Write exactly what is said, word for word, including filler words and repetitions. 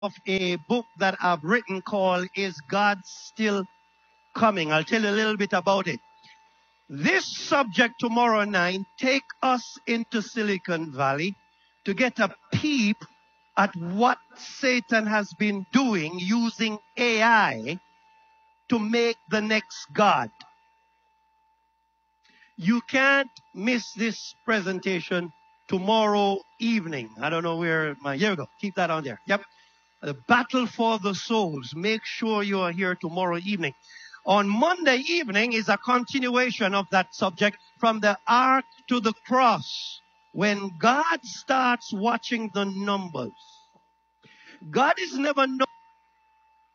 of a book that I've written called Is God Still Coming? I'll tell you a little bit about it. This subject tomorrow night take us into Silicon Valley to get a peep at what Satan has been doing using A I to make the next God. You can't miss this presentation tomorrow evening. I don't know where my, here we go. Keep that on there. Yep. The battle for the souls. Make sure you are here tomorrow evening. On Monday evening is a continuation of that subject from the ark to the cross. When God starts watching the numbers, God is never known